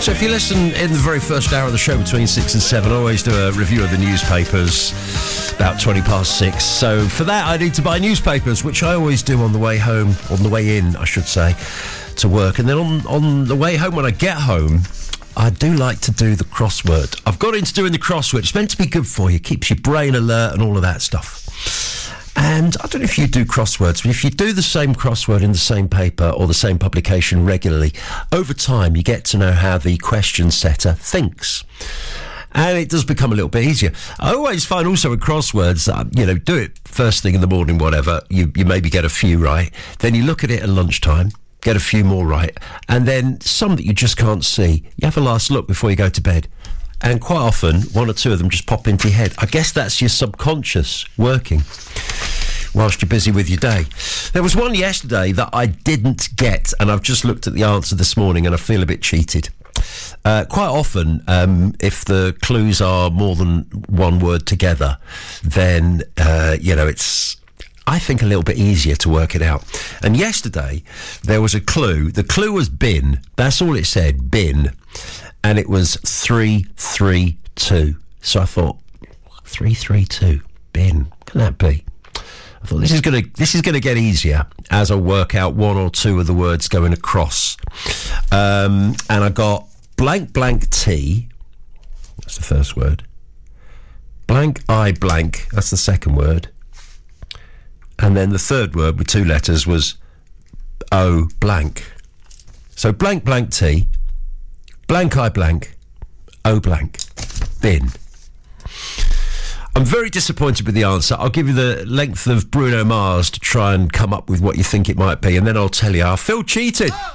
So if you listen in the very first hour of the show between 6 and 7, I always do a review of the newspapers about 20 past 6. So for that, I need to buy newspapers, which I always do on the way home, on the way in, I should say, to work. And then on the way home, when I get home, I do like to do the crossword. I've got into doing the crossword. It's meant to be good for you. Keeps your brain alert and all of that stuff. And I don't know if you do crosswords, but if you do the same crossword in the same paper or the same publication regularly, over time you get to know how the question setter thinks. And it does become a little bit easier. I always find also with crosswords that, do it first thing in the morning, whatever, you maybe get a few right. Then you look at it at lunchtime, get a few more right. And then some that you just can't see, you have a last look before you go to bed. And quite often, one or two of them just pop into your head. I guess that's your subconscious working whilst you're busy with your day. There was one yesterday that I didn't get, and I've just looked at the answer this morning and I feel a bit cheated. Quite often, if the clues are more than one word together, then, it's, I think, a little bit easier to work it out. And yesterday, there was a clue. The clue was bin. That's all it said, bin. And it was 332. So I thought, 332, bin. Can that be? I thought this is gonna get easier as I work out one or two of the words going across. And I got blank blank T. That's the first word. Blank I blank. That's the second word. And then the third word with two letters was O blank. So blank blank T. Blank I blank, O blank, bin. I'm very disappointed with the answer. I'll give you the length of Bruno Mars to try and come up with what you think it might be, and then I'll tell you I feel cheated.